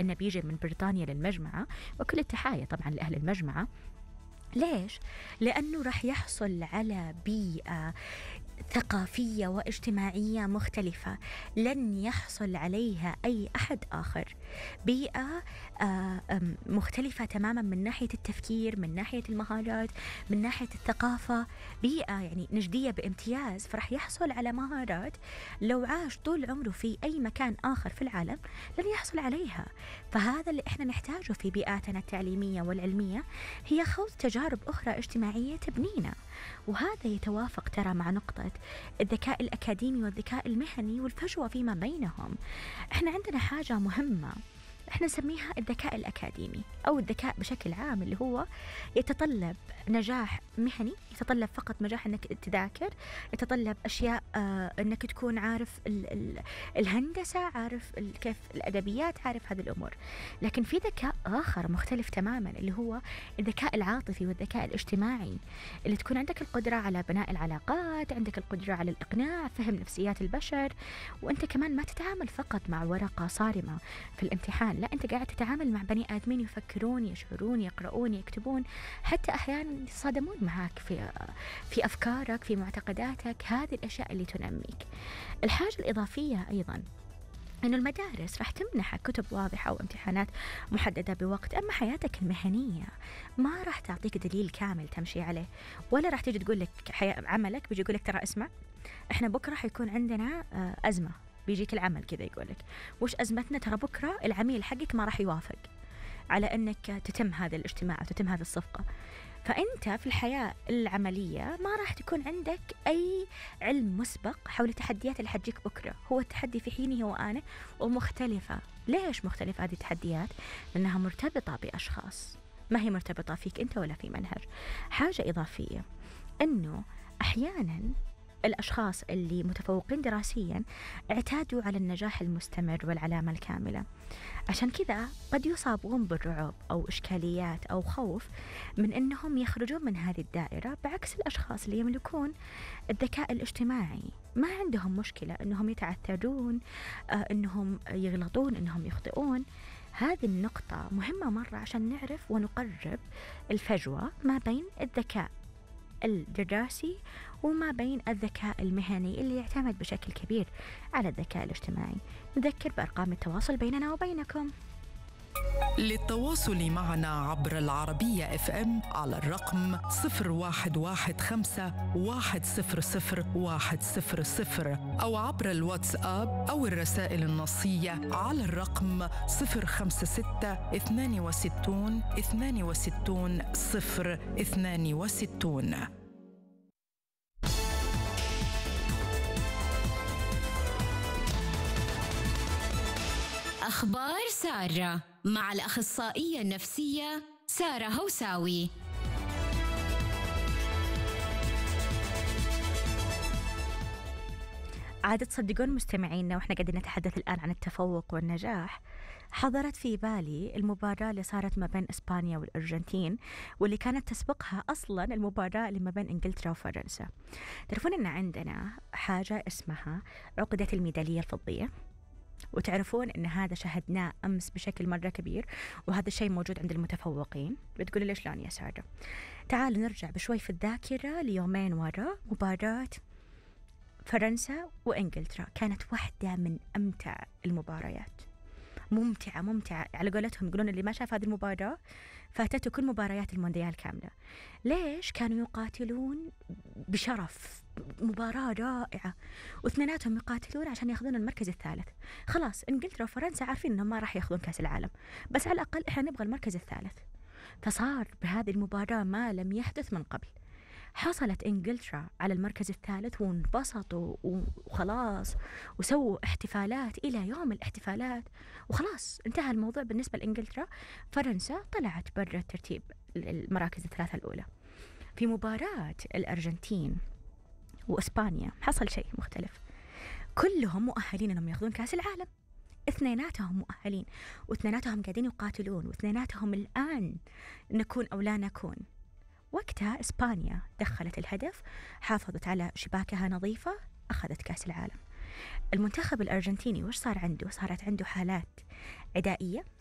إنه بيجي من بريطانيا للمجمعة، وكل التحايا طبعا لأهل المجمعة. ليش؟ لأنه راح يحصل على بيئة ثقافية واجتماعية مختلفة لن يحصل عليها أي أحد آخر. بيئة مختلفة تماما من ناحية التفكير، من ناحية المهارات، من ناحية الثقافة. بيئة يعني نجدية بامتياز، فرح يحصل على مهارات لو عاش طول عمره في أي مكان آخر في العالم لن يحصل عليها. فهذا اللي إحنا نحتاجه في بيئاتنا التعليمية والعلمية، هي خوض تجارب أخرى اجتماعية تبنينا. وهذا يتوافق ترى مع نقطة الذكاء الأكاديمي والذكاء المهني والفجوة فيما بينهم. احنا عندنا حاجة مهمة احنا نسميها الذكاء الأكاديمي أو الذكاء بشكل عام، اللي هو يتطلب نجاح مهني، يتطلب فقط نجاح انك تذاكر، يتطلب أشياء انك تكون عارف الهندسة، عارف كيف الأدبيات، عارف هذه الأمور. لكن في ذكاء آخر مختلف تماما، اللي هو الذكاء العاطفي والذكاء الاجتماعي، اللي تكون عندك القدرة على بناء العلاقات، عندك القدرة على الإقناع، فهم نفسيات البشر، وأنت كمان ما تتعامل فقط مع ورقة صارمة في الامتحان، لا أنت قاعد تتعامل مع بني آدمين يفكرون، يشعرون، يقرؤون، يكتبون، حتى أحيانا يتصادمون معك في أفكارك، في معتقداتك. هذه الأشياء اللي تنميك. الحاجة الإضافية أيضا إنه المدارس راح تمنحك كتب واضحة وامتحانات محددة بوقت، أما حياتك المهنية ما راح تعطيك دليل كامل تمشي عليه، ولا راح تيجي تقول لك عملك بيجي يقول لك ترى اسمع إحنا بكرة حيكون عندنا أزمة، بيجيك العمل كذا يقول لك وش أزمتنا، ترى بكرة العميل حقك ما راح يوافق على أنك تتم هذا الاجتماع أو تتم هذه الصفقة. فأنت في الحياة العملية ما راح تكون عندك أي علم مسبق حول التحديات اللي حتجيك بكرة. هو التحدي في حينه وآنه ومختلفة. ليش مختلفة هذه التحديات؟ لأنها مرتبطة بأشخاص، ما هي مرتبطة فيك أنت ولا في منهج. حاجة إضافية أنه أحيانا الأشخاص اللي متفوقين دراسيا اعتادوا على النجاح المستمر والعلامة الكاملة، عشان كذا قد يصابون بالرعب أو إشكاليات أو خوف من أنهم يخرجون من هذه الدائرة، بعكس الأشخاص اللي يملكون الذكاء الاجتماعي ما عندهم مشكلة أنهم يتعثرون، أنهم يغلطون، أنهم يخطئون. هذه النقطة مهمة مرة عشان نعرف ونقرب الفجوة ما بين الذكاء الدراسي وما بين الذكاء المهني اللي يعتمد بشكل كبير على الذكاء الاجتماعي. نذكر بأرقام التواصل بيننا وبينكم. للتواصل معنا عبر العربية FM على الرقم 0115 100 100 أو عبر الواتساب أو الرسائل النصية على الرقم 056 62 62 062. أخبار سارة مع الأخصائية النفسية سارة هوساوي. عادة تصدقون مستمعينا وإحنا قاعدين نتحدث الآن عن التفوق والنجاح، حضرت في بالي المباراة اللي صارت ما بين إسبانيا والأرجنتين، واللي كانت تسبقها أصلا المباراة اللي ما بين إنجلترا وفرنسا. تعرفون أن عندنا حاجة اسمها عقدة الميدالية الفضية، وتعرفون أن هذا شاهدناه أمس بشكل مرة كبير، وهذا الشيء موجود عند المتفوقين. بتقولي ليش لون يا سارة؟ تعالوا نرجع بشوي في الذاكرة ليومين وراء مباراة فرنسا وإنجلترا. كانت واحدة من أمتع المباريات، ممتعة على قولتهم، يقولون اللي ما شاف هذه المباراة فاتته كل مباريات المونديال كاملة. ليش؟ كانوا يقاتلون بشرف، مباراة رائعة، واثنيناتهم يقاتلون عشان ياخذون المركز الثالث. خلاص إنجلترا وفرنسا عارفين إنهم ما راح ياخذون كأس العالم، بس على الأقل إحنا نبغى المركز الثالث. فصار بهذه المباراة ما لم يحدث من قبل. حصلت إنجلترا على المركز الثالث وانبسطوا وخلاص وسووا احتفالات إلى يوم الاحتفالات، وخلاص انتهى الموضوع بالنسبة لإنجلترا. فرنسا طلعت برا الترتيب المراكز الثلاثة الأولى. في مباراة الأرجنتين وإسبانيا حصل شيء مختلف، كلهم مؤهلين أنهم يأخذون كأس العالم، اثنيناتهم مؤهلين واثنيناتهم قاعدين يقاتلون، واثنيناتهم الآن نكون أو لا نكون. وقتها إسبانيا دخلت الهدف، حافظت على شباكها نظيفة، أخذت كأس العالم. المنتخب الأرجنتيني وش صار عنده؟ صارت عنده حالات عدائية،